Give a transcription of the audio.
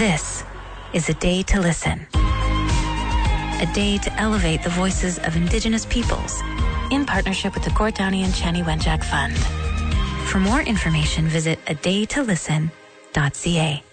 This is A Day to Listen. A day to elevate the voices of Indigenous peoples in partnership with the Gord Downie and Chani Wenjack Fund. For more information, visit adaytolisten.ca.